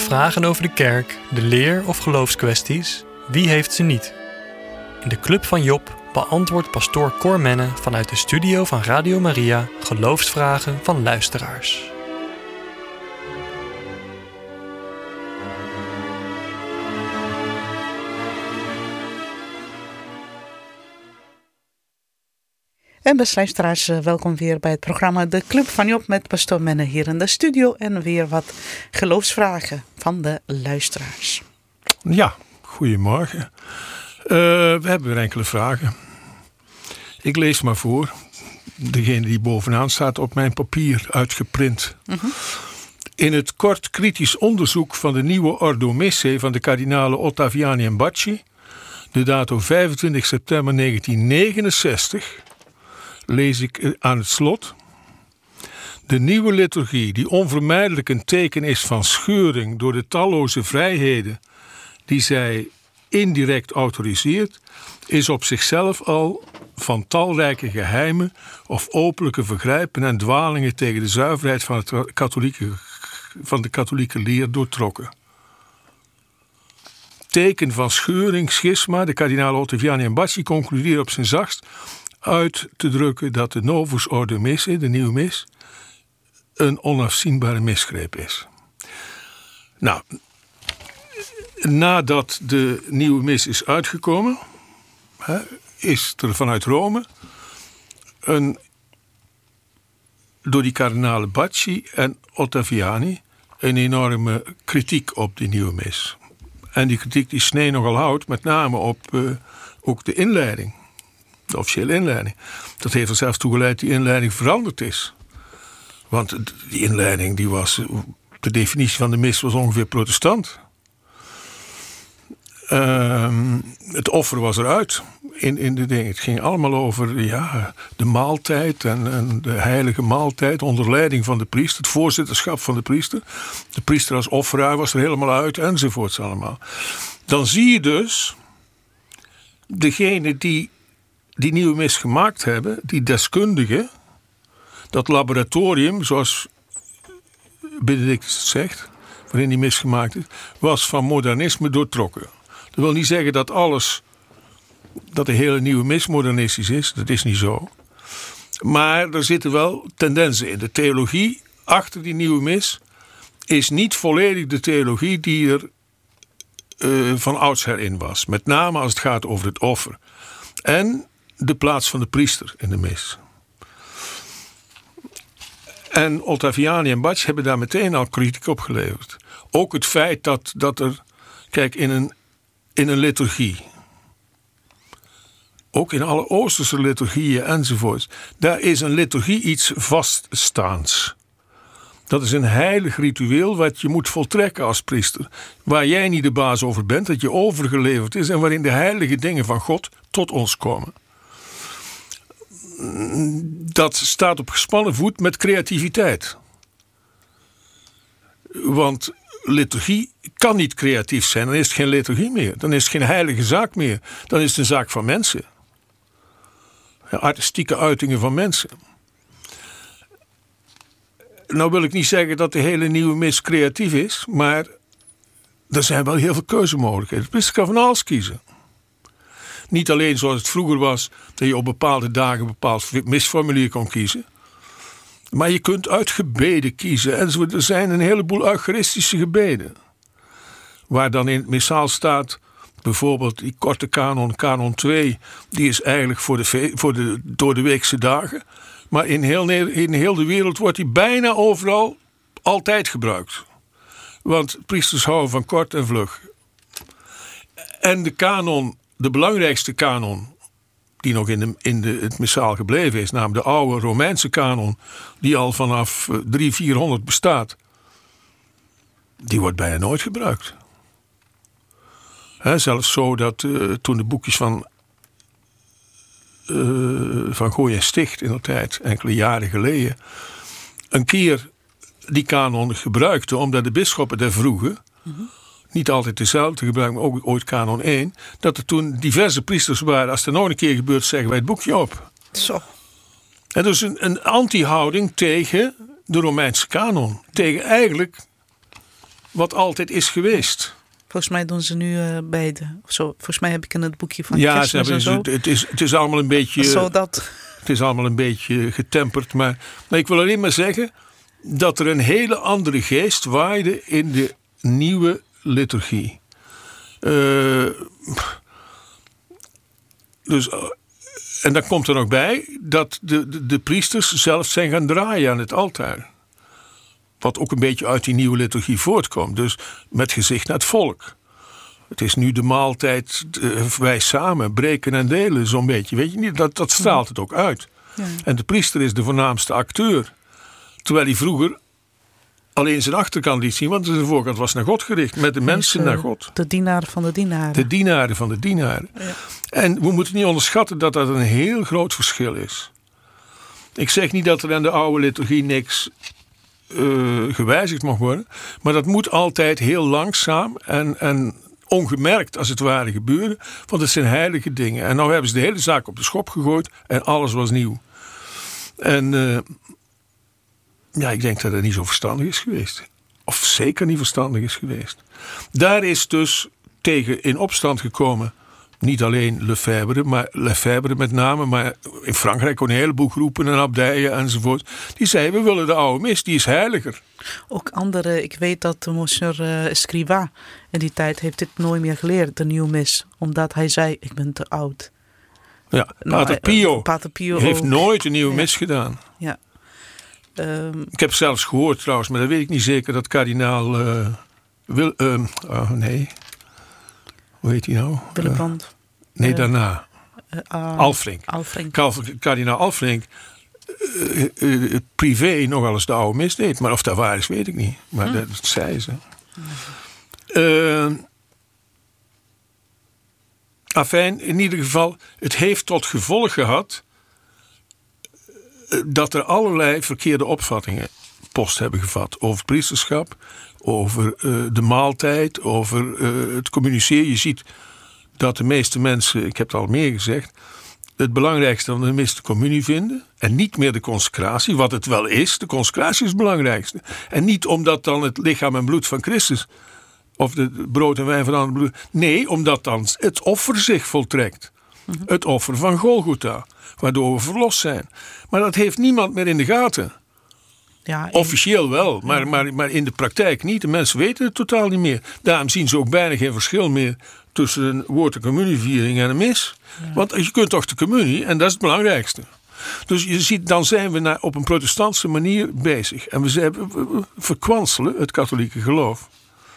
vragen over de kerk, de leer of geloofskwesties? Wie heeft ze niet? In de Club van Job beantwoordt pastoor Cor Menne vanuit de studio van Radio Maria geloofsvragen van luisteraars. En beste luisteraars, welkom weer bij het programma De Club van Job met pastoor Menne hier in de studio. En weer wat geloofsvragen van de luisteraars. Ja, goedemorgen. We hebben weer enkele vragen. Ik lees maar voor. Degene die bovenaan staat op mijn papier uitgeprint. Mm-hmm. In het kort kritisch onderzoek van de nieuwe Ordo Missae van de kardinalen Ottaviani en Bacci, de dato 25 september 1969... lees ik aan het slot: de nieuwe liturgie, die onvermijdelijk een teken is van scheuring door de talloze vrijheden die zij indirect autoriseert, is op zichzelf al van talrijke geheimen of openlijke vergrijpen en dwalingen tegen de zuiverheid van de katholieke leer doortrokken. Teken van scheuring, schisma, de kardinalen Ottaviani en Bacci concluderen op zijn zachtst uit te drukken dat de Novus Ordo Missae, de nieuwe mis, een onafzienbare misgreep is. Nou, nadat de nieuwe mis is uitgekomen, is er vanuit Rome door die kardinalen Bacci en Ottaviani een enorme kritiek op die nieuwe mis. En die kritiek die snee nogal hout, met name op ook de inleiding. De officiële inleiding. Dat heeft er zelfs toe geleid die inleiding veranderd is. Want die inleiding, die was, de definitie van de mis was ongeveer protestant. Het offer was eruit in de dingen. Het ging allemaal over de maaltijd en de heilige maaltijd onder leiding van de priester, het voorzitterschap van de priester. De priester als offeraar was er helemaal uit enzovoorts allemaal. Dan zie je dus degene die nieuwe mis gemaakt hebben, die deskundigen, dat laboratorium, zoals Benedictus zegt, waarin die mis gemaakt is, was van modernisme doortrokken. Dat wil niet zeggen dat de hele nieuwe mis modernistisch is, dat is niet zo. Maar er zitten wel tendensen in. De theologie achter die nieuwe mis is niet volledig de theologie die er van oudsher in was. Met name als het gaat over het offer. En de plaats van de priester in de mis. En Ottaviani en Bacci hebben daar meteen al kritiek op geleverd. Ook het feit dat er, kijk, in een liturgie, ook in alle Oosterse liturgieën enzovoort, daar is een liturgie iets vaststaans. Dat is een heilig ritueel wat je moet voltrekken als priester. Waar jij niet de baas over bent, dat je overgeleverd is en waarin de heilige dingen van God tot ons komen. Dat staat op gespannen voet met creativiteit. Want liturgie kan niet creatief zijn. Dan is het geen liturgie meer. Dan is het geen heilige zaak meer. Dan is het een zaak van mensen. Artistieke uitingen van mensen. Nou wil ik niet zeggen dat de hele nieuwe mis creatief is. Maar er zijn wel heel veel keuzemogelijkheden. De priester kan van alles kiezen. Niet alleen zoals het vroeger was, dat je op bepaalde dagen een bepaald misformulier kon kiezen. Maar je kunt uit gebeden kiezen. En er zijn een heleboel eucharistische gebeden. Waar dan in het missaal staat, bijvoorbeeld die korte kanon 2, die is eigenlijk voor de door de weekse dagen. Maar in heel de wereld wordt die bijna overal altijd gebruikt. Want priesters houden van kort en vlug. En de kanon, de belangrijkste kanon, die nog in het missaal gebleven is, namelijk de oude Romeinse kanon, die al vanaf 300-400 bestaat, die wordt bijna nooit gebruikt. Zelfs zo dat toen de boekjes van Gooi en Sticht in de tijd, enkele jaren geleden, een keer die kanon gebruikten, omdat de bisschoppen daar vroegen, niet altijd dezelfde gebruiken, maar ook ooit kanon 1, dat er toen diverse priesters waren, als er nog een keer gebeurt, zeggen wij het boekje op. Zo. En dus een anti-houding tegen de Romeinse kanon. Tegen eigenlijk wat altijd is geweest. Volgens mij doen ze nu beide. Zo, volgens mij heb ik in het boekje van Ja, Kerstmis en zo. Het is allemaal een beetje... Zodat... Het is allemaal een beetje getemperd. Maar ik wil alleen maar zeggen dat er een hele andere geest waaide in de nieuwe liturgie. En dan komt er nog bij dat de priesters zelf zijn gaan draaien aan het altaar. Wat ook een beetje uit die nieuwe liturgie voortkomt. Dus met gezicht naar het volk. Het is nu de maaltijd, wij samen breken en delen zo'n beetje. Weet je niet, dat straalt het ook uit. Ja. En de priester is de voornaamste acteur. Terwijl hij vroeger alleen zijn achterkant liet zien. Want de voorkant was naar God gericht. Met de mensen naar God. De dienaar van de dienaren. De dienaren van de dienaren. Ja. En we moeten niet onderschatten dat dat een heel groot verschil is. Ik zeg niet dat er aan de oude liturgie niks gewijzigd mag worden. Maar dat moet altijd heel langzaam en ongemerkt als het ware gebeuren. Want het zijn heilige dingen. En nou hebben ze de hele zaak op de schop gegooid. En alles was nieuw. En ik denk dat het niet zo verstandig is geweest. Of zeker niet verstandig is geweest. Daar is dus tegen in opstand gekomen. Niet alleen Lefebvre met name. Maar in Frankrijk ook een heleboel groepen en abdijen enzovoort. Die zeiden, we willen de oude mis, die is heiliger. Ook andere, ik weet dat Monsieur Escrivá in die tijd heeft dit nooit meer geleerd, de nieuwe mis. Omdat hij zei, ik ben te oud. Ja, Pater Pio heeft nooit een nieuwe mis gedaan. Ja. Ik heb zelfs gehoord trouwens, maar dat weet ik niet zeker, dat kardinaal hoe heet hij nou? Willebrand. Daarna. Alfrink. Kardinaal Alfrink privé nogal eens de oude mis deed. Maar of dat waar is, weet ik niet. Maar dat zei ze. Afijn, in ieder geval, het heeft tot gevolg gehad dat er allerlei verkeerde opvattingen post hebben gevat over priesterschap, over de maaltijd, over het communiceren. Je ziet dat de meeste mensen, ik heb het al meer gezegd, het belangrijkste van de mis de communie vinden en niet meer de consecratie, wat het wel is. De consecratie is het belangrijkste. En niet omdat dan het lichaam en bloed van Christus of de brood en wijn van ander bloed. Nee, omdat dan het offer zich voltrekt. Het offer van Golgotha, waardoor we verlost zijn. Maar dat heeft niemand meer in de gaten. Ja, officieel wel, maar in de praktijk niet. De mensen weten het totaal niet meer. Daarom zien ze ook bijna geen verschil meer tussen een woord- en communieviering en een mis. Ja. Want je kunt toch de communie, en dat is het belangrijkste. Dus je ziet, dan zijn we op een protestantse manier bezig. En we verkwanselen het katholieke geloof.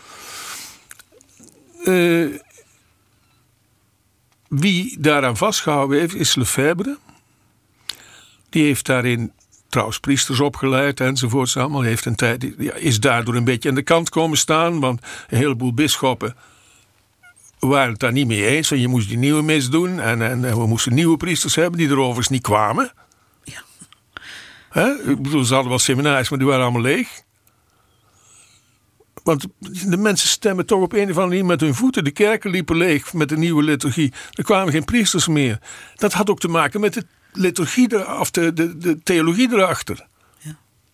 Wie daaraan vastgehouden heeft, is Lefebvre. Die heeft daarin trouwens priesters opgeleid enzovoorts allemaal. Heeft een tijd, is daardoor een beetje aan de kant komen staan. Want een heleboel bisschoppen waren het daar niet mee eens. En je moest die nieuwe mis doen. En we moesten nieuwe priesters hebben die er overigens niet kwamen. Ja. Ik bedoel, ze hadden wel seminaries, maar die waren allemaal leeg. Want de mensen stemmen toch op een of andere manier met hun voeten. De kerken liepen leeg met de nieuwe liturgie. Er kwamen geen priesters meer. Dat had ook te maken met de liturgie of de theologie erachter. Ja.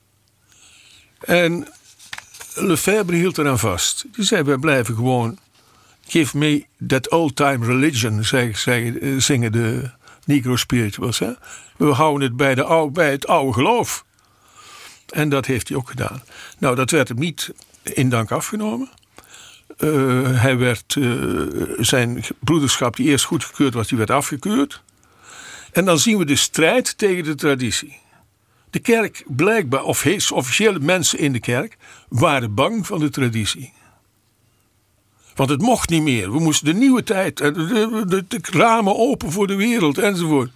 En Lefebvre hield eraan vast. Die zei, wij blijven gewoon, give me that old time religion, zingen de Negro spirituals. Hè? We houden het bij het oude geloof. En dat heeft hij ook gedaan. Nou, dat werd hem niet in dank afgenomen. Hij werd zijn broederschap, die eerst goedgekeurd was, die werd afgekeurd. En dan zien we de strijd tegen de traditie. De kerk blijkbaar, of officiële mensen in de kerk, waren bang van de traditie. Want het mocht niet meer. We moesten de nieuwe tijd, de ramen open voor de wereld enzovoort.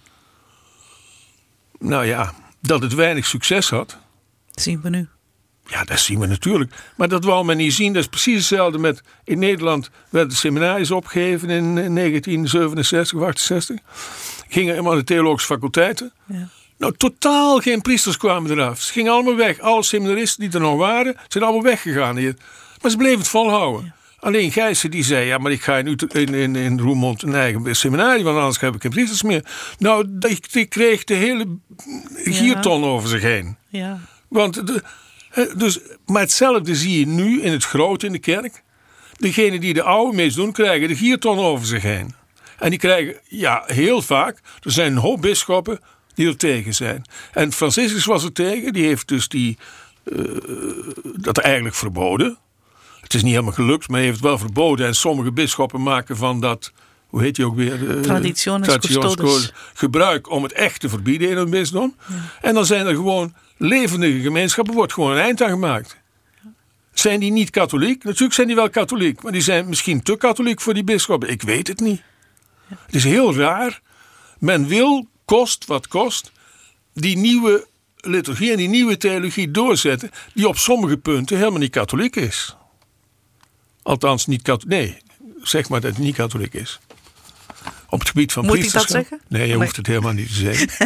Nou ja, dat het weinig succes had. Zien we nu. Ja, dat zien we natuurlijk. Maar dat wou men niet zien. Dat is precies hetzelfde met... In Nederland werden de seminaries opgegeven in 1967 of 68. Gingen helemaal de theologische faculteiten. Ja. Nou, totaal geen priesters kwamen eraf. Ze gingen allemaal weg. Alle seminaristen die er nog waren, zijn allemaal weggegaan hier. Maar ze bleven het volhouden. Ja. Alleen Gijssen die zei, ja, maar ik ga nu in Roermond een eigen seminarie, want anders heb ik geen priesters meer. Nou, die kreeg de hele gierton over zich heen. Ja. Want Maar hetzelfde zie je nu in het groot in de kerk. Degenen die de oude mis doen, krijgen de gierton over zich heen. En die krijgen, heel vaak, er zijn een hoop bisschoppen die er tegen zijn. En Franciscus was er tegen, die heeft dus dat eigenlijk verboden. Het is niet helemaal gelukt, maar hij heeft het wel verboden. En sommige bisschoppen maken van dat, hoe heet die ook weer? Traditionis custodes. Gebruik om het echt te verbieden in een bisdom. Ja. En dan zijn er gewoon levendige gemeenschappen, wordt gewoon een eind aan gemaakt. Zijn die niet katholiek? Natuurlijk zijn die wel katholiek, maar die zijn misschien te katholiek voor die bisschoppen. Ik weet het niet. Ja. Het is heel raar. Men wil, kost wat kost, die nieuwe liturgie en die nieuwe theologie doorzetten, die op sommige punten helemaal niet katholiek is. Althans, niet katholiek. Nee, zeg maar dat het niet katholiek is. Op het gebied van priesterschap. Moet ik dat zeggen? Nee, je hoeft het helemaal niet te zeggen.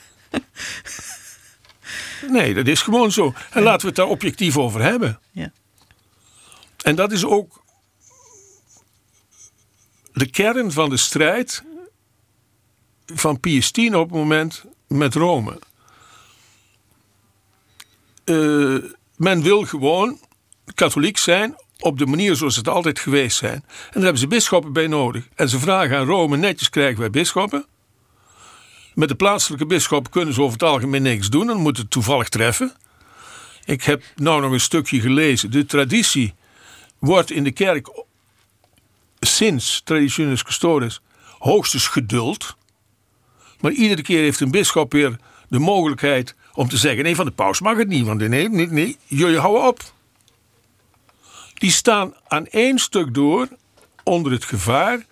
Nee, dat is gewoon zo. En laten we het daar objectief over hebben. Ja. En dat is ook de kern van de strijd van Pius X op het moment met Rome. Men wil gewoon katholiek zijn op de manier zoals het altijd geweest zijn. En daar hebben ze bisschoppen bij nodig. En ze vragen aan Rome, netjes krijgen wij bisschoppen. Met de plaatselijke bisschoppen kunnen ze over het algemeen niks doen. Dan moet het toevallig treffen. Ik heb nou nog een stukje gelezen. De traditie wordt in de kerk sinds Traditionis Custodes hoogstens geduld. Maar iedere keer heeft een bisschop weer de mogelijkheid om te zeggen, nee, van de paus mag het niet. Want nee, jullie houden op. Die staan aan één stuk door onder het gevaar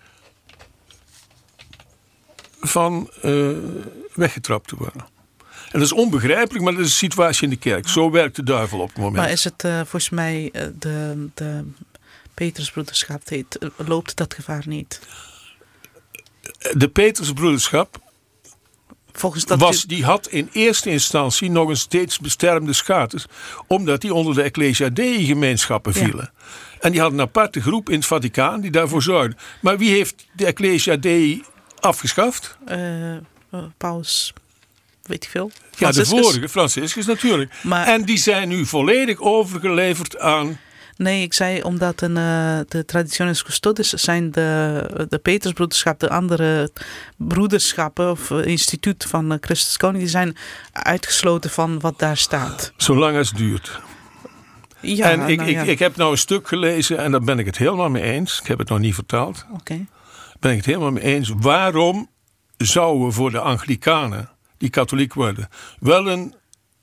van weggetrapt te worden. En dat is onbegrijpelijk, maar dat is de situatie in de kerk. Zo werkt de duivel op het moment. Maar is het volgens mij de Petrusbroederschap, loopt dat gevaar niet? De Petrusbroederschap volgens dat die had in eerste instantie nog een steeds beschermde status, omdat die onder de Ecclesia Dei gemeenschappen vielen. Ja. En die hadden een aparte groep in het Vaticaan die daarvoor zorgde. Maar wie heeft de Ecclesia Dei afgeschaft? Paus, weet ik veel. Franciscus. Ja, de vorige, Franciscus natuurlijk. Maar, en die zijn nu volledig overgeleverd aan... Nee, ik zei omdat de Traditionis Custodes zijn de Petersbroederschap, de andere broederschappen of instituut van Christus Koning, die zijn uitgesloten van wat daar staat. Zolang als het duurt. Ja, en ik heb nou een stuk gelezen en daar ben ik het helemaal mee eens. Ik heb het nog niet vertaald. Okay. Ben ik het helemaal mee eens. Waarom zouden we voor de Anglikanen, die katholiek worden, wel een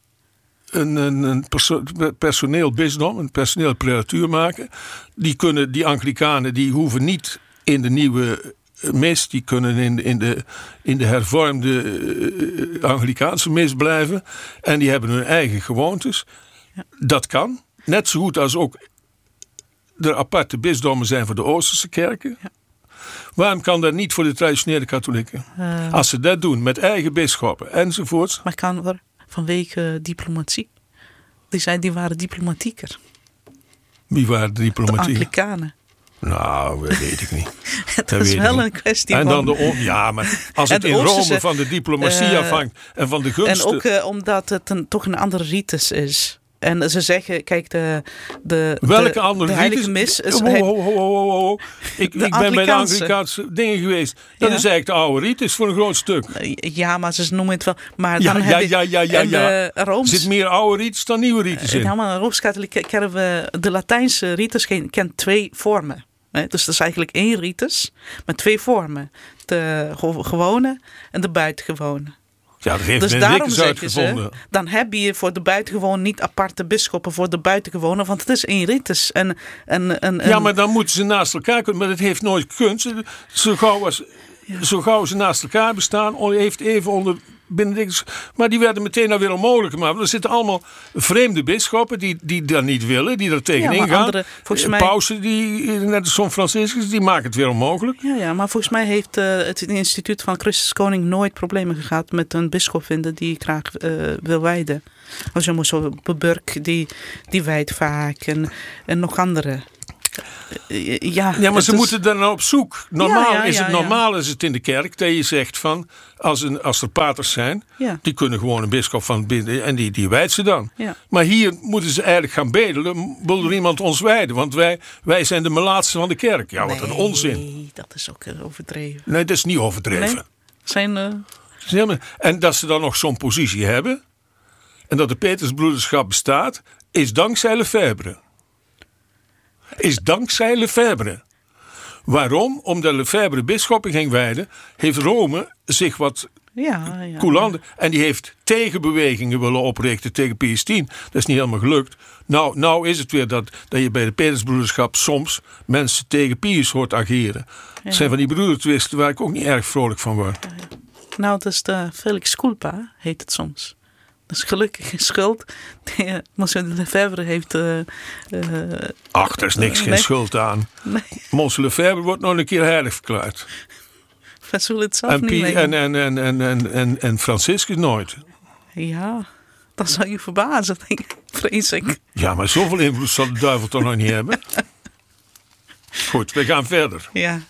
personeel bisdom, een personeel prelatuur maken? Die Anglikanen die hoeven niet in de nieuwe mis, die kunnen in de hervormde Anglikaanse mis blijven. En die hebben hun eigen gewoontes. Ja. Dat kan. Net zo goed als ook er aparte bisdommen zijn voor de Oosterse kerken. Ja. Waarom kan dat niet voor de traditionele katholieken? Als ze dat doen met eigen bisschoppen enzovoorts. Maar kan er vanwege diplomatie? Die waren diplomatieker. Wie waren de diplomatie? De Anglikanen. Nou, dat weet ik niet. Dat is wel een kwestie en van... Ja, maar als het in Rome van de diplomatie afhangt en van de gunsten... En ook omdat het toch een andere ritus is. En ze zeggen, kijk, welke andere heilige mis is... Ik ben bij de Anglikaanse dingen geweest. Dat is eigenlijk de oude ritus voor een groot stuk. Ja, maar ze noemen het wel... Maar dan Er zit meer oude ritus dan nieuwe ritus in. Nou, maar in Rooms-Katholiek kennen we de Latijnse ritus kent 2 vormen. Dus dat is eigenlijk 1 ritus met 2 vormen. De gewone en de buitengewone. Ja, dat heeft dus men daarom zeggen ze, dan heb je voor de buitengewoon niet aparte bisschoppen voor de buitengewone, want het is 1 ritus. Ja, maar dan moeten ze naast elkaar kunnen, maar dat heeft nooit gekund. Zo gauw ze naast elkaar bestaan, heeft even onder Benedictus, maar die werden meteen nou weer onmogelijk gemaakt. Want er zitten allemaal vreemde bisschoppen die dat niet willen, die er tegenin gaan. Pausen, net als zo'n Franciscus, die maken het weer onmogelijk. Ja, maar volgens mij heeft het instituut van Christus Koning nooit problemen gehad met een bisschop vinden die graag wil wijden. Of zo Burk, die wijdt vaak en nog andere. Ja, maar ze moeten daar nou op zoek. Normaal is het in de kerk dat je zegt van, als er paters zijn, die kunnen gewoon een bisschop van binnen en die wijdt ze dan. Ja. Maar hier moeten ze eigenlijk gaan bedelen, wil er iemand ons wijden, want wij zijn de melaatsen van de kerk. Ja, wat een onzin. Nee, dat is ook overdreven. Nee, dat is niet overdreven. Nee. En dat ze dan nog zo'n positie hebben en dat de Petersbroederschap bestaat, is dankzij Lefebvre. Waarom? Omdat Lefebvre bisschoppen ging wijden, heeft Rome zich wat coulant. En die heeft tegenbewegingen willen oprichten tegen Pius X. Dat is niet helemaal gelukt. Nou is het weer dat je bij de Petersbroederschap soms mensen tegen Pius hoort ageren. Het zijn van die broedertwisten waar ik ook niet erg vrolijk van word. Nou, het is de Felix culpa, heet het soms. Dat is gelukkig geen schuld. Monsieur Lefebvre heeft... Ach, er is geen schuld aan. Nee. Monsieur Lefebvre wordt nog een keer heilig verklaard. We zullen het zelf niet mee. En Franciscus nooit. Ja, dat zou je verbazen, vrees ik. Ja, maar zoveel invloed zal de duivel toch nog niet hebben? Goed, we gaan verder. Ja.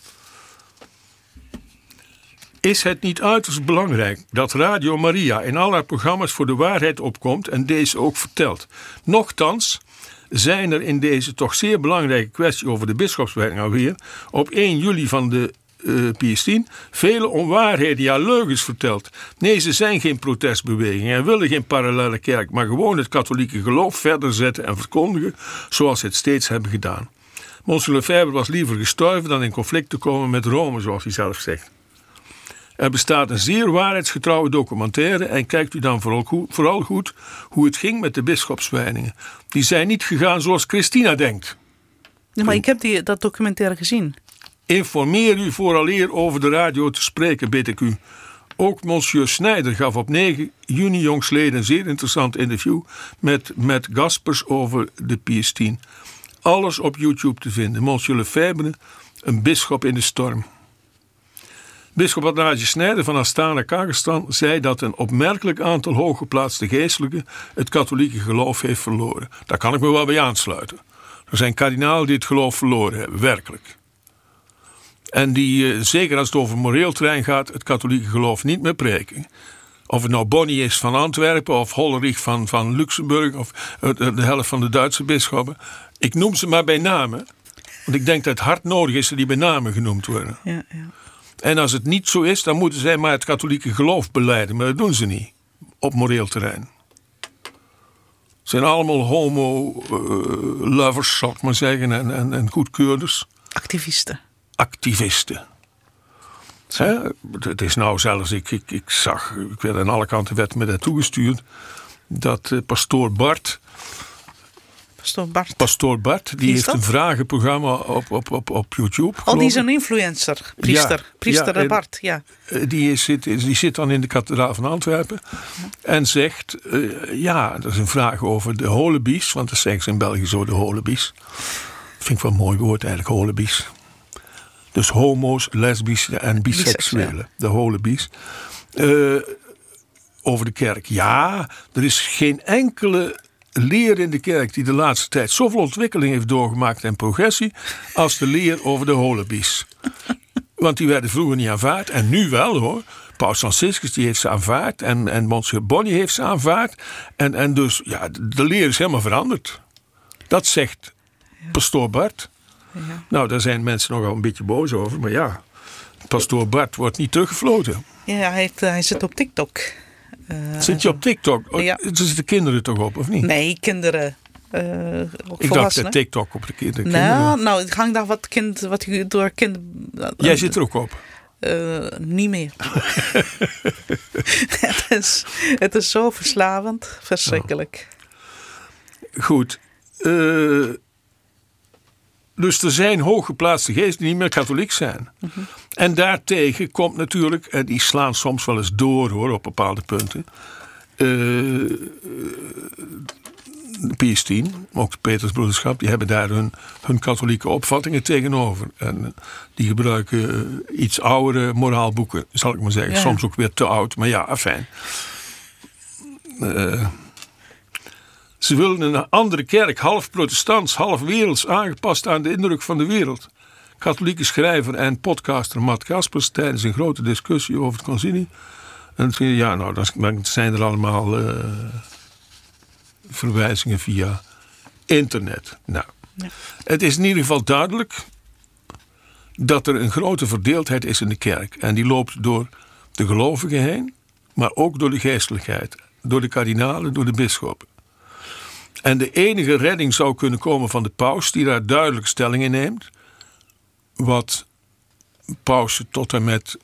Is het niet uiterst belangrijk dat Radio Maria in al haar programma's voor de waarheid opkomt en deze ook vertelt? Nochtans zijn er in deze toch zeer belangrijke kwestie over de bisschopswijding alweer op 1 juli van de Pius X vele onwaarheden, ja leugens verteld. Nee, ze zijn geen protestbeweging en willen geen parallele kerk, maar gewoon het katholieke geloof verder zetten en verkondigen zoals ze het steeds hebben gedaan. Monsieur Lefebvre was liever gestorven dan in conflict te komen met Rome, zoals hij zelf zegt. Er bestaat een zeer waarheidsgetrouwe documentaire en kijkt u dan vooral goed hoe het ging met de bisschopswijdingen. Die zijn niet gegaan zoals Christina denkt. Ja, maar ik heb dat documentaire gezien. Informeer u vooraleer over de radio te spreken, bid ik u. Ook monsieur Snijder gaf op 9 juni jongstleden een zeer interessant interview met Gaspers over de Pius X. Alles op YouTube te vinden. Monsieur Lefebvre, een bisschop in de storm. Bisschop Athanasius Snijder van Astana, Kazachstan, zei dat een opmerkelijk aantal hooggeplaatste geestelijken het katholieke geloof heeft verloren. Daar kan ik me wel bij aansluiten. Er zijn kardinalen die het geloof verloren hebben, werkelijk. En die, zeker als het over moreel terrein gaat, het katholieke geloof niet meer preken. Of het nou Bonnie is van Antwerpen of Hollerich van Luxemburg of de helft van de Duitse bisschoppen. Ik noem ze maar bij namen, want ik denk dat het hard nodig is dat die bij namen genoemd worden. Ja. En als het niet zo is, dan moeten zij maar het katholieke geloof belijden. Maar dat doen ze niet, op moreel terrein. Het zijn allemaal homo-lovers, zal ik maar zeggen, en goedkeurders. Activisten. Het is nou zelfs, ik werd aan alle kanten me daar toegestuurd, dat pastoor Bart, die heeft een vragenprogramma op YouTube. Die is een influencer, priester Bart, ja. Die zit dan in de kathedraal van Antwerpen en zegt, dat is een vraag over de holebies, want dat zeggen ze in België zo, de holebies. Vind ik wel een mooi woord eigenlijk, holebies. Dus homo's, lesbische en biseksuelen, de holebies. Over de kerk. Ja, er is geen enkele leer in de kerk die de laatste tijd zoveel ontwikkeling heeft doorgemaakt en progressie als de leer over de holebies. Want die werden vroeger niet aanvaard en nu wel hoor. Paus Franciscus die heeft ze aanvaard en Monsieur Bonnie heeft ze aanvaard. En dus ja, de leer is helemaal veranderd. Dat zegt pastoor Bart. Ja. Nou, daar zijn mensen nogal een beetje boos over. Maar ja, pastoor Bart wordt niet teruggefloten. Ja, hij zit op TikTok. Zit je op TikTok? Ja. Er zitten kinderen toch op, of niet? Nee, kinderen. Ik dacht dat TikTok op de kinderen. Nou, ik hang daar wat door kinderen. Jij zit er ook op? Niet meer. het is zo verslavend. Verschrikkelijk. Goed. Dus er zijn hooggeplaatste geesten die niet meer katholiek zijn. Mm-hmm. En daartegen komt natuurlijk, en die slaan soms wel eens door hoor, op bepaalde punten. Pius X, ook de Petersbroederschap, die hebben daar hun katholieke opvattingen tegenover. En die gebruiken iets oudere moraalboeken, zal ik maar zeggen. Ja. Soms ook weer te oud, maar ja, afijn. Ze willen een andere kerk, half protestants, half werelds, aangepast aan de indruk van de wereld. Katholieke schrijver en podcaster Matt Kaspers tijdens een grote discussie over het concilie. En dan zijn er allemaal verwijzingen via internet. Nou, ja. Het is in ieder geval duidelijk dat er een grote verdeeldheid is in de kerk. En die loopt door de gelovigen heen, maar ook door de geestelijkheid. Door de kardinalen, door de bisschoppen. En de enige redding zou kunnen komen van de paus, die daar duidelijk stelling in neemt. Wat pausen tot en met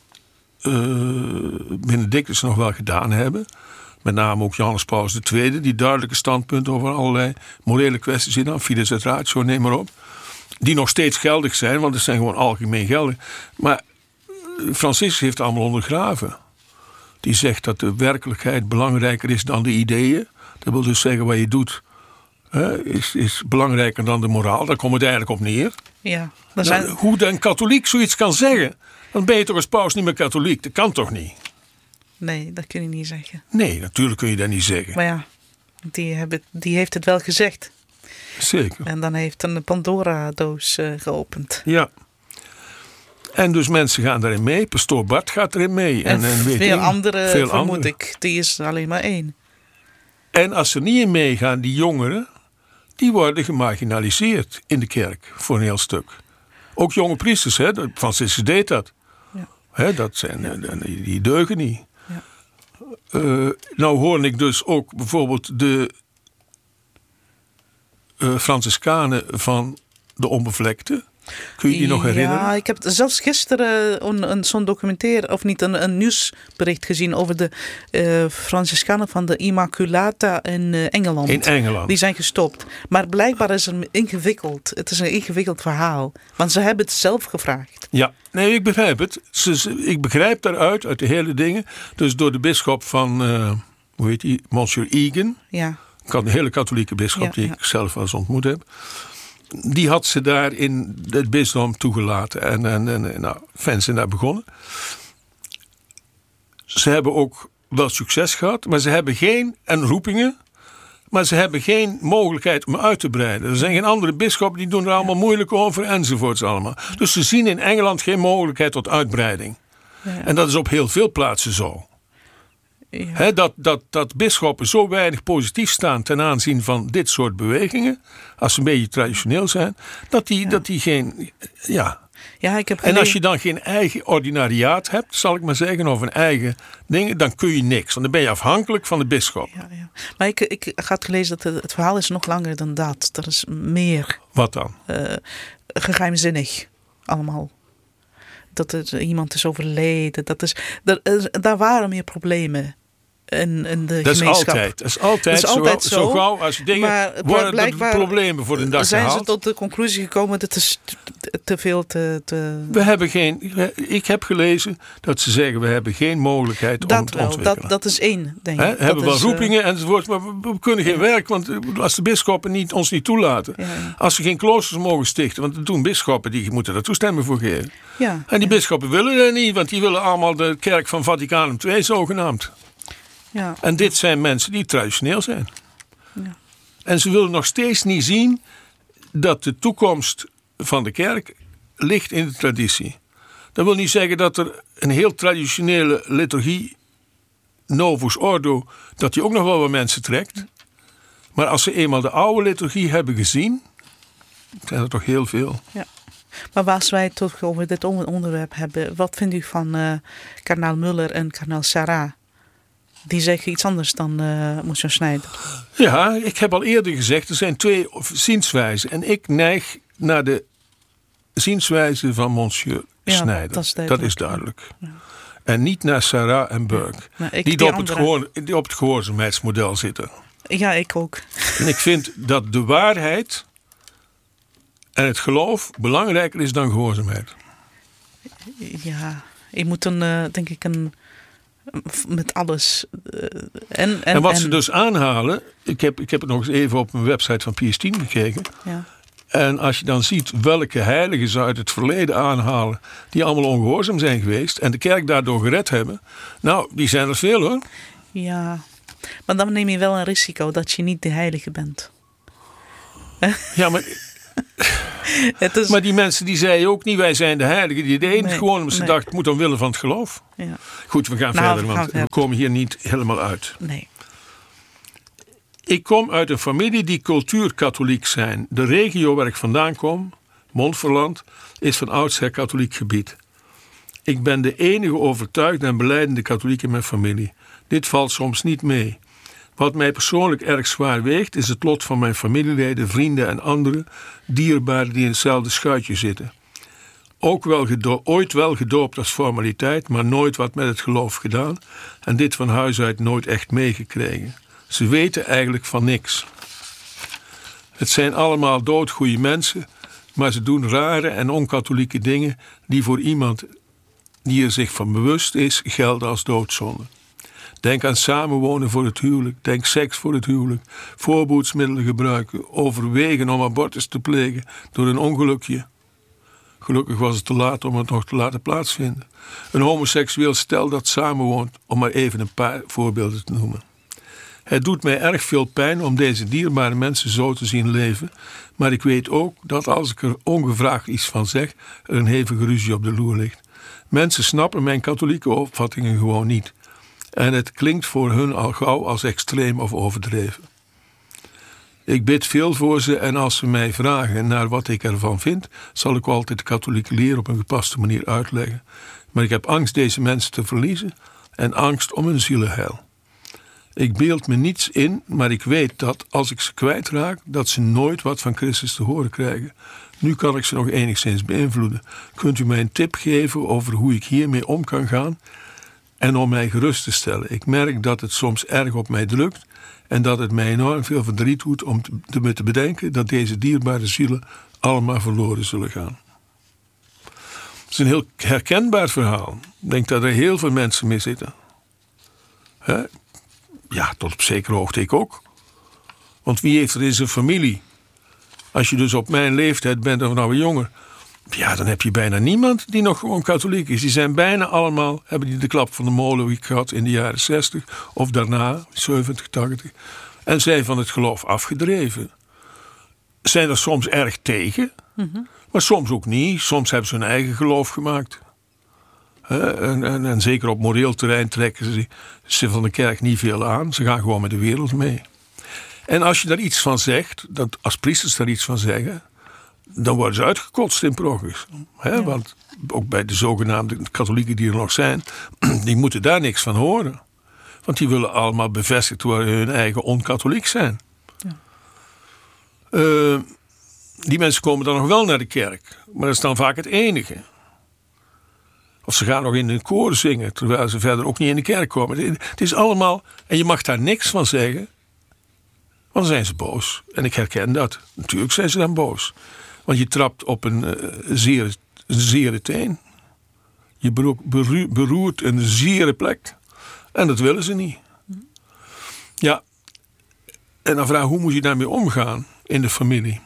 Benedictus nog wel gedaan hebben. Met name ook Johannes Paulus II, die duidelijke standpunten over allerlei morele kwesties in, Fides et Ratio, neem maar op. Die nog steeds geldig zijn, want het zijn gewoon algemeen geldig. Maar Franciscus heeft het allemaal ondergraven. Die zegt dat de werkelijkheid belangrijker is dan de ideeën. Dat wil dus zeggen, wat je doet is belangrijker dan de moraal. Daar komt het eigenlijk op neer. Ja, hoe een katholiek zoiets kan zeggen, dan ben je toch als paus niet meer katholiek. Dat kan toch niet? Nee, dat kun je niet zeggen. Nee, natuurlijk kun je dat niet zeggen. Maar ja, die heeft het wel gezegd. Zeker. En dan heeft een Pandora-doos geopend. Ja. En dus mensen gaan daarin mee. Pastoor Bart gaat erin mee. En veel anderen, vermoed ik. Die is er alleen maar één. En als ze niet in meegaan, die jongeren, die worden gemarginaliseerd in de kerk voor een heel stuk. Ook jonge priesters, hè? Franciscus deed dat. Ja. Hè, dat zijn, die deugen niet. Ja. Nou hoor ik dus ook bijvoorbeeld de Franciscanen van de Onbevlekte. Kun je die nog herinneren? Ja, ik heb zelfs gisteren zo'n documentaire, of niet, een nieuwsbericht gezien over de Franciscanen van de Immaculata in Engeland. In Engeland. Die zijn gestopt. Maar blijkbaar is het ingewikkeld. Het is een ingewikkeld verhaal. Want ze hebben het zelf gevraagd. Ja, nee, ik begrijp het. Ik begrijp daaruit, uit de hele dingen. Dus door de bisschop van, hoe heet die? Monsieur Egan. Ja. Een hele katholieke bisschop die ik zelf wel eens ontmoet heb. Die had ze daar in het bisdom toegelaten. En fans zijn daar begonnen. Ze hebben ook wel succes gehad. Maar ze hebben en roepingen. Maar ze hebben geen mogelijkheid om uit te breiden. Er zijn geen andere bisschoppen die doen er allemaal moeilijk over. Enzovoorts allemaal. Dus ze zien in Engeland geen mogelijkheid tot uitbreiding. Ja. En dat is op heel veel plaatsen zo. Ja. Dat bisschoppen zo weinig positief staan ten aanzien van dit soort bewegingen, als ze een beetje traditioneel zijn, dat die geen. Ja, ik heb en als je dan geen eigen ordinariaat hebt, zal ik maar zeggen, of een eigen ding, dan kun je niks. Want dan ben je afhankelijk van de bisschop. Ja. Maar ik had gelezen dat het verhaal is nog langer dan dat. Er is meer. Wat dan? Geheimzinnig allemaal. Dat er iemand is overleden. Daar waren meer problemen in de gemeenschap. Dat is altijd zo gauw als dingen worden er problemen voor de dag zijn gehaald. Ze tot de conclusie gekomen dat het is te veel We hebben ik heb gelezen dat ze zeggen we hebben geen mogelijkheid om te ontwikkelen. Dat is één, denk ik. We hebben wel roepingen enzovoort, maar we kunnen geen werk, want als de bisschoppen ons niet toelaten. Ja. Als ze geen kloosters mogen stichten, want dat doen bisschoppen, die moeten daar toestemming voor geven. Ja. En die bisschoppen willen dat niet, want die willen allemaal de kerk van Vaticanum II zogenaamd. Ja. En dit zijn mensen die traditioneel zijn. Ja. En ze willen nog steeds niet zien dat de toekomst van de kerk ligt in de traditie. Dat wil niet zeggen dat er een heel traditionele liturgie, Novus Ordo, dat die ook nog wel wat mensen trekt. Maar als ze eenmaal de oude liturgie hebben gezien, zijn er toch heel veel. Ja. Maar als wij het toch over dit onderwerp hebben, wat vindt u van kardinaal Muller en kardinaal Sarah? Die zeggen iets anders dan Monsieur Schneider. Ja, ik heb al eerder gezegd, er zijn twee zienswijzen. En ik neig naar de zienswijze van Monsieur Schneider. Dat is duidelijk. Ja. En niet naar Sarah en Burke. Die op het gehoorzaamheidsmodel zitten. Ja, ik ook. En ik vind dat de waarheid en het geloof belangrijker is dan gehoorzaamheid. Ja, je moet denk ik met alles. En wat ze dus aanhalen, ik heb het nog eens even op mijn website van Pius X gekeken. Ja. En als je dan ziet welke heiligen ze uit het verleden aanhalen, die allemaal ongehoorzaam zijn geweest en de kerk daardoor gered hebben. Nou, die zijn er veel hoor. Ja, Maar dan neem je wel een risico dat je niet de heilige bent. Ja, maar... Maar die mensen die zeiden ook niet, wij zijn de heiligen. Die deden het gewoon omdat ze dachten, het moet omwille van het geloof. Ja. Goed, we gaan verder, want we komen hier niet helemaal uit. Nee. Ik kom uit een familie die cultuurkatholiek zijn. De regio waar ik vandaan kom, Montferland, is van oudsher katholiek gebied. Ik ben de enige overtuigde en belijdende katholiek in mijn familie. Dit valt soms niet mee. Wat mij persoonlijk erg zwaar weegt, is het lot van mijn familieleden, vrienden en andere dierbaren die in hetzelfde schuitje zitten. Ook ooit wel gedoopt als formaliteit, maar nooit wat met het geloof gedaan en dit van huis uit nooit echt meegekregen. Ze weten eigenlijk van niks. Het zijn allemaal doodgoeie mensen, maar ze doen rare en onkatholieke dingen die voor iemand die er zich van bewust is, gelden als doodzonde. Denk aan samenwonen voor het huwelijk, denk seks voor het huwelijk, voorboedsmiddelen gebruiken, overwegen om abortus te plegen door een ongelukje. Gelukkig was het te laat om het nog te laten plaatsvinden. Een homoseksueel stel dat samenwoont, om maar even een paar voorbeelden te noemen. Het doet mij erg veel pijn om deze dierbare mensen zo te zien leven, maar ik weet ook dat als ik er ongevraagd iets van zeg, er een hevige ruzie op de loer ligt. Mensen snappen mijn katholieke opvattingen gewoon niet. En het klinkt voor hun al gauw als extreem of overdreven. Ik bid veel voor ze en als ze mij vragen naar wat ik ervan vind, zal ik altijd de katholieke leer op een gepaste manier uitleggen. Maar ik heb angst deze mensen te verliezen en angst om hun zielenheil. Ik beeld me niets in, maar ik weet dat als ik ze kwijtraak, dat ze nooit wat van Christus te horen krijgen. Nu kan ik ze nog enigszins beïnvloeden. Kunt u mij een tip geven over hoe ik hiermee om kan gaan? En om mij gerust te stellen. Ik merk dat het soms erg op mij drukt en dat het mij enorm veel verdriet doet om me te bedenken dat deze dierbare zielen allemaal verloren zullen gaan. Het is een heel herkenbaar verhaal. Ik denk dat er heel veel mensen mee zitten. Ja, tot op zekere hoogte ik ook. Want wie heeft er in zijn familie? Als je dus op mijn leeftijd bent of nou een jonger, ja, dan heb je bijna niemand die nog gewoon katholiek is. Die zijn bijna allemaal, hebben die de klap van de molen gehad in de jaren 60 of daarna, 70, 80. En zijn van het geloof afgedreven. Zijn er soms erg tegen, maar soms ook niet. Soms hebben ze hun eigen geloof gemaakt. En zeker op moreel terrein trekken ze van de kerk niet veel aan. Ze gaan gewoon met de wereld mee. En als je daar iets van zegt, dat als priesters daar iets van zeggen, dan worden ze uitgekotst in progress. Ja. Want ook bij de zogenaamde katholieken die er nog zijn, die moeten daar niks van horen. Want die willen allemaal bevestigd worden hun eigen onkatholiek zijn. Ja. Die mensen komen dan nog wel naar de kerk. Maar dat is dan vaak het enige. Of ze gaan nog in een koor zingen, terwijl ze verder ook niet in de kerk komen. Het is allemaal, en je mag daar niks van zeggen, want dan zijn ze boos. En ik herken dat. Natuurlijk zijn ze dan boos. Want je trapt op een zere teen. Je beroert een zere plek. En dat willen ze niet. Ja. En dan vraag hoe moet je daarmee omgaan in de familie?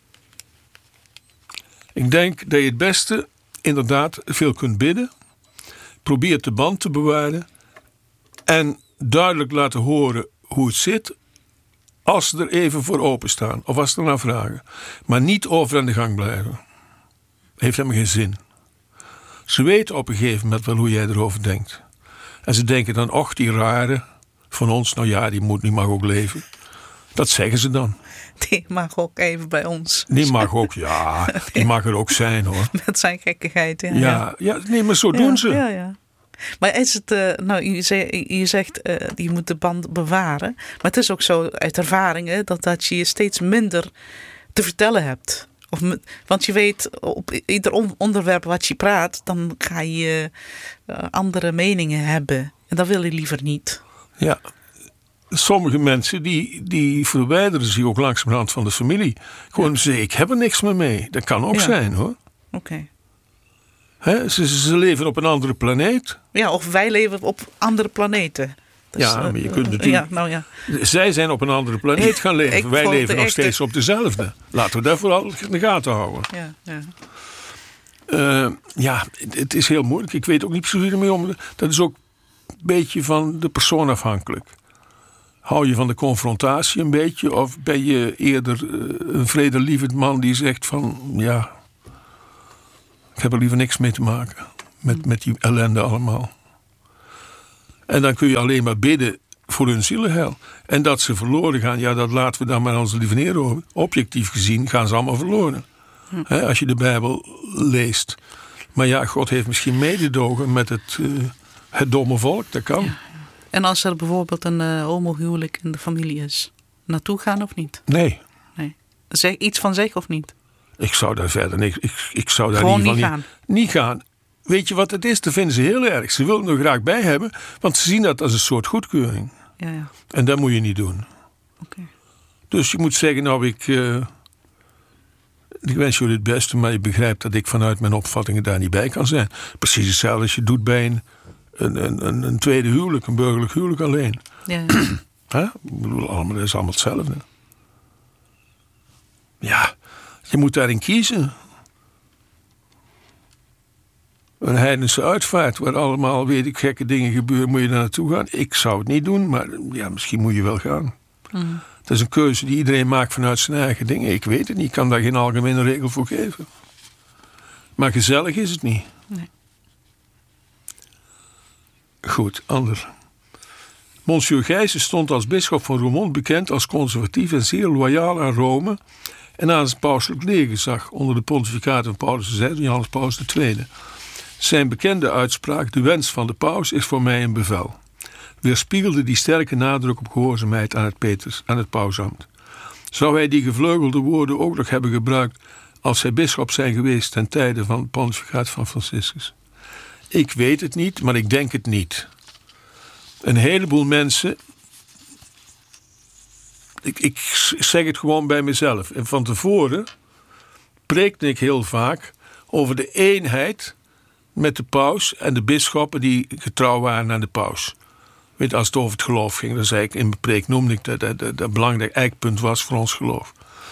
Ik denk dat je het beste inderdaad veel kunt bidden. Probeer de band te bewaren. En duidelijk laten horen hoe het zit. Als ze er even voor openstaan. Of als ze er naar vragen. Maar niet over aan de gang blijven. Heeft helemaal geen zin. Ze weten op een gegeven moment wel hoe jij erover denkt. En ze denken dan, och die rare van ons. Nou ja, die mag ook leven. Dat zeggen ze dan. Die mag ook even bij ons. Die mag ook, ja. Die mag er ook zijn hoor. Met zijn gekkigheid. Ja, nee, maar zo doen ze. Ja. Maar is het, nou, je zegt, je moet de band bewaren. Maar het is ook zo uit ervaring dat je steeds minder te vertellen hebt. Want je weet, op ieder onderwerp wat je praat, dan ga je andere meningen hebben. En dat wil je liever niet. Ja. Sommige mensen die verwijderen zich ook langzamerhand van de familie. Gewoon zeggen, ik heb er niks meer mee. Dat kan ook zijn hoor. Oké. Ze leven op een andere planeet. Ja, of wij leven op andere planeten. Dus, maar je kunt natuurlijk... Zij zijn op een andere planeet gaan leven. Wij leven nog steeds op dezelfde. Laten we daar vooral in de gaten houden. Het is heel moeilijk. Ik weet ook niet precies hoe ermee om. Dat is ook een beetje van de persoon afhankelijk. Hou je van de confrontatie een beetje? Of ben je eerder een vredelievend man die zegt van... ja, ik heb er liever niks mee te maken. Met die ellende allemaal. En dan kun je alleen maar bidden voor hun zielenheil. En dat ze verloren gaan, ja, dat laten we dan maar onze lieve Heer over. Objectief gezien gaan ze allemaal verloren. Als je de Bijbel leest. Maar ja, God heeft misschien mededogen met het domme volk. Dat kan. Ja. En als er bijvoorbeeld een homohuwelijk in de familie is, naartoe gaan of niet? Nee. Zeg iets van zeggen of niet? Ik zou daar verder ik zou daar gewoon niet gaan. Niet gaan. Weet je wat het is? Dat vinden ze heel erg. Ze willen er graag bij hebben, want ze zien dat als een soort goedkeuring. Ja. En dat moet je niet doen. Okay. Dus je moet zeggen, nou, ik wens jullie het beste, maar je begrijpt dat ik vanuit mijn opvattingen daar niet bij kan zijn. Precies hetzelfde als je doet bij een tweede huwelijk, een burgerlijk huwelijk alleen. Ja. Ik bedoel, dat is allemaal hetzelfde. Ja, je moet daarin kiezen. Een heidense uitvaart waar allemaal weet ik gekke dingen gebeuren, moet je daar naartoe gaan? Ik zou het niet doen, maar ja, misschien moet je wel gaan. Dat is een keuze die iedereen maakt vanuit zijn eigen dingen. Ik weet het niet, ik kan daar geen algemene regel voor geven. Maar gezellig is het niet. Nee. Goed, ander. Monsieur Gijssen stond als bisschop van Roermond bekend als conservatief en zeer loyaal aan Rome en aan het pauselijk leergezag onder de pontificaten van Paulus VI en Johannes Paulus II. Zijn bekende uitspraak, de wens van de paus is voor mij een bevel, weerspiegelde die sterke nadruk op gehoorzaamheid aan het pausambt. Zou hij die gevleugelde woorden ook nog hebben gebruikt als zij bisschop zijn geweest ten tijde van het pontificaat van Franciscus? Ik weet het niet, maar ik denk het niet. Een heleboel mensen, ik zeg het gewoon bij mezelf. En van tevoren preekte ik heel vaak over de eenheid met de paus en de bisschoppen die getrouw waren aan de paus. Weet, als het over het geloof ging, dan zei ik in mijn preek, noemde ik dat een belangrijk eikpunt was voor ons geloof.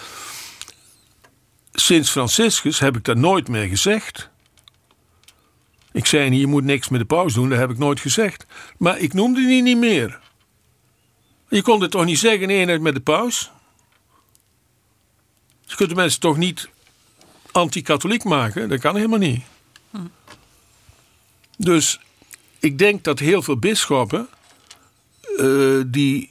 Sinds Franciscus heb ik dat nooit meer gezegd. Ik zei, je moet niks met de paus doen, dat heb ik nooit gezegd. Maar ik noemde die niet meer. Je kon het toch niet zeggen, eenheid met de paus? Je kunt de mensen toch niet anti-katholiek maken? Dat kan helemaal niet. Dus ik denk dat heel veel bisschoppen die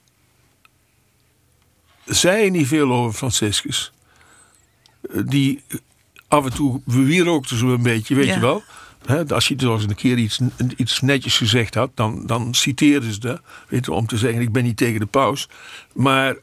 zeiden niet veel over Franciscus. Die af en toe wierookten ze een beetje, weet je wel. Als je dus een keer iets netjes gezegd had, dan citeerden ze dat, weet je, om te zeggen, ik ben niet tegen de paus. Maar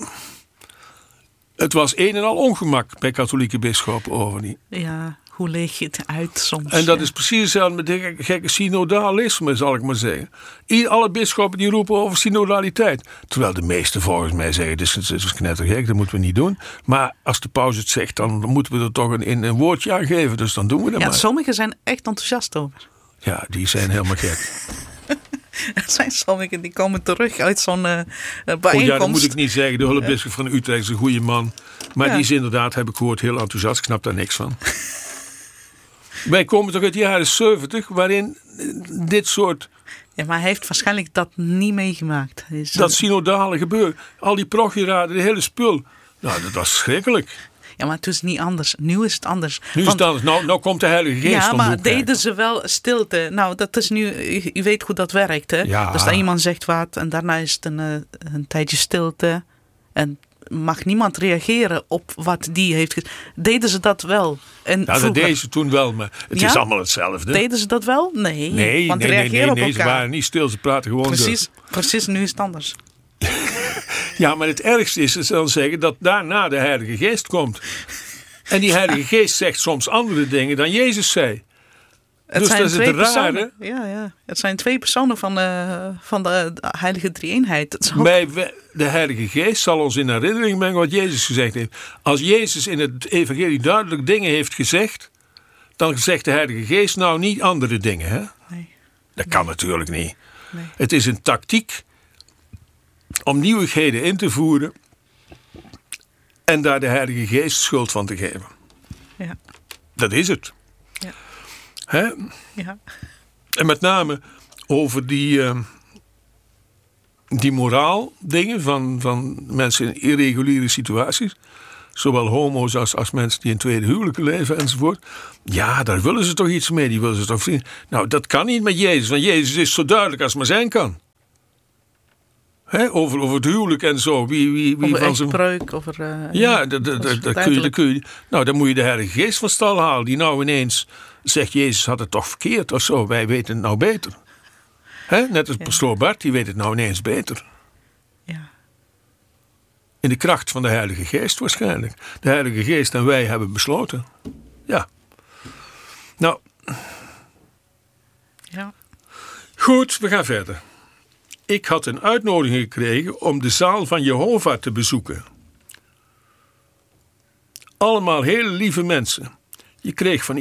het was een en al ongemak bij katholieke bisschoppen over die. Ja, hoe leg je het uit soms? En dat is precies hetzelfde met de gekke synodalisme, zal ik maar zeggen. Alle bisschoppen die roepen over synodaliteit. Terwijl de meesten volgens mij zeggen, dit is knettergek, dat moeten we niet doen. Maar als de paus het zegt, dan moeten we er toch een woordje aan geven. Dus dan doen we dat maar. Sommigen zijn echt enthousiast over. Ja, die zijn helemaal gek. Er zijn sommigen die komen terug uit zo'n bijeenkomst. Oh ja, dat moet ik niet zeggen. De hulpbisschop van Utrecht is een goede man. Maar die is inderdaad, heb ik gehoord, heel enthousiast. Ik snap daar niks van. Wij komen toch uit de jaren 70, waarin dit soort... Ja, maar hij heeft waarschijnlijk dat niet meegemaakt. Dat synodale gebeuren. Al die progeraden, de hele spul. Nou, dat was schrikkelijk. Ja, maar het is niet anders. Nu is het anders. Nu is het anders. Nou komt de Heilige Geest. Ja, maar deden ze wel stilte. Nou, dat is nu... U weet hoe dat werkt, hè? Ja. Dus dat iemand zegt wat en daarna is het een tijdje stilte. En mag niemand reageren op wat die heeft gezegd. Deden ze dat wel? En ja, dat deden ze toen wel, maar het is allemaal hetzelfde. Deden ze dat wel? Nee. Want reageren op elkaar. Ze waren niet stil, ze praten gewoon Precies, nu is het anders. Ja, maar het ergste is dan zeggen dat daarna de Heilige Geest komt. En die Heilige Geest zegt soms andere dingen dan Jezus zei. Dus dat is het rare. Ja. Het zijn twee personen van de Heilige Drie-eenheid. De Heilige Geest zal ons in herinnering brengen wat Jezus gezegd heeft. Als Jezus in het evangelie duidelijk dingen heeft gezegd, dan zegt de Heilige Geest nou niet andere dingen. Hè? Nee. Dat kan natuurlijk niet. Nee. Het is een tactiek om nieuwigheden in te voeren en daar de Heilige Geest schuld van te geven. Ja. Dat is het. Ja. Hè? Ja. En met name over die die moraaldingen van mensen in irreguliere situaties, zowel homo's als mensen die in tweede huwelijken leven enzovoort. Ja, daar willen ze toch iets mee. Die willen ze toch vrienden. Nou, dat kan niet met Jezus, want Jezus is zo duidelijk als maar zijn kan. Over het huwelijk en zo. Wie over van zijn echtbreuk, dat kun je. Nou, dan moet je de Heilige Geest van stal halen. Die nou ineens zegt, Jezus had het toch verkeerd of zo. Wij weten het nou beter. Net als pastoor Bart, die weet het nou ineens beter. Ja. In de kracht van de Heilige Geest waarschijnlijk. De Heilige Geest en wij hebben besloten. Ja. Nou. Ja. Goed, we gaan verder. Ik had een uitnodiging gekregen om de zaal van Jehovah te bezoeken. Allemaal hele lieve mensen. Je kreeg van